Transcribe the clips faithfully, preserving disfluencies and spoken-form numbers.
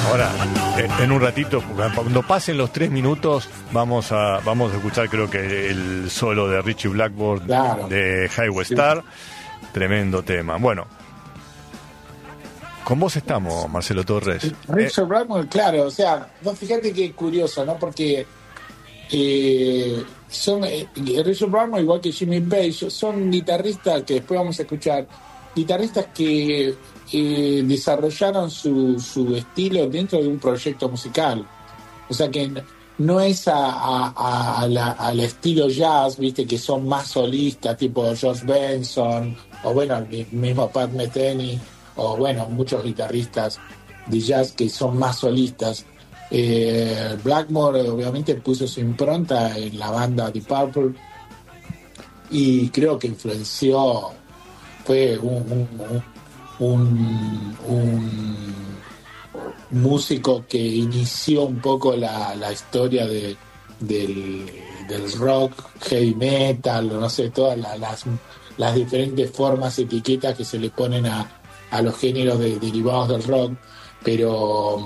Ahora, en un ratito, cuando pasen los tres minutos, vamos a vamos a escuchar, creo que el solo de Ritchie Blackmore, claro, de Highway Star. Sí. Tremendo tema. Bueno, con vos estamos, Marcelo Torres. Ritchie eh, Blackmore, claro, o sea, vos fíjate que curioso, ¿no? Porque eh, son eh, Ritchie Blackmore, igual que Jimmy Page, son guitarristas que después vamos a escuchar, guitarristas que eh, desarrollaron su, su estilo dentro de un proyecto musical. O sea que no es a, a, a la, al estilo jazz, viste, que son más solistas, tipo George Benson, o bueno, el mismo Pat Metheny, o bueno, muchos guitarristas de jazz que son más solistas. Eh, Blackmore obviamente puso su impronta en la banda Deep Purple y creo que influenció, fue un, un, un, un músico que inició un poco la, la historia de, del, del rock, heavy metal, no sé, todas las, las, las diferentes formas, etiquetas que se le ponen a, a los géneros de, derivados del rock, pero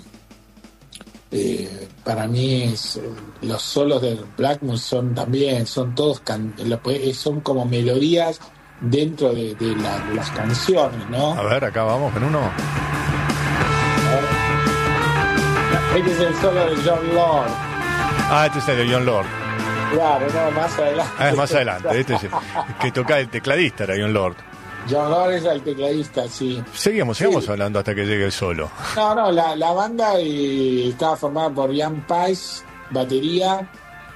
eh, para mí es, los solos de Blackmore son también, son todos can, son como melodías dentro de, de, la, de las canciones, ¿no? A ver, acá vamos con uno. Este es el solo de Jon Lord. Ah, este es el de Jon Lord. Claro, no, más adelante. Ah, es más adelante. Este es el que toca el tecladista, era Jon Lord. Jon Lord es el tecladista, sí. Seguimos, sigamos sí. hablando hasta que llegue el solo. No, no, la, la banda eh, estaba formada por Ian Paice, batería,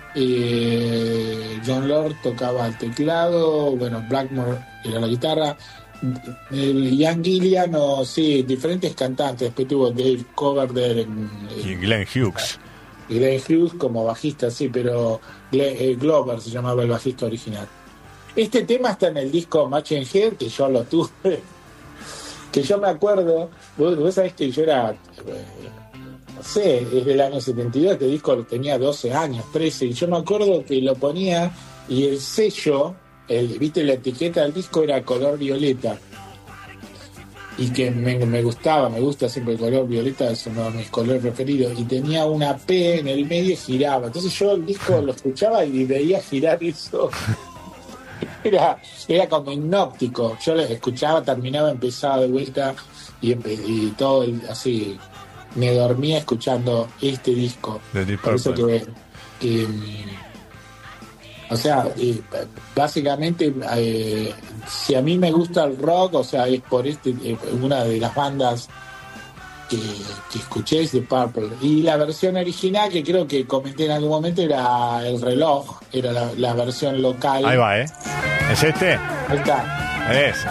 eh, Jon Lord tocaba el teclado, bueno, Blackmore era la guitarra, el Ian Gillan, o sí, diferentes cantantes. Después tuvo Dave Coverdale en, y Glenn Hughes. Glenn Hughes como bajista, sí, pero Glenn, eh, Glover se llamaba el bajista original. Este tema está en el disco Machine Head, que yo lo tuve, que yo me acuerdo, vos, vos sabés que yo era, eh, no sé, desde el año setenta y dos, este disco tenía doce años, trece, y yo me acuerdo que lo ponía y el sello, el, viste, la etiqueta del disco era color violeta, y que me, me gustaba, me gusta siempre el color violeta, es uno de mis colores preferidos, y tenía una P en el medio y giraba, entonces yo el disco lo escuchaba y veía girar eso. Era, era como hipnóptico. Yo les escuchaba, terminaba, empezaba de vuelta y, empe- y todo el, así. Me dormía escuchando este disco. Por eso que, que o sea, eh, básicamente, eh, si a mí me gusta el rock, o sea, es por este eh, una de las bandas que, que escuché es de Purple. Y la versión original, que creo que comenté en algún momento, era El Reloj, era la, la versión local. Ahí va, ¿eh? ¿Es este? Ahí está. Es.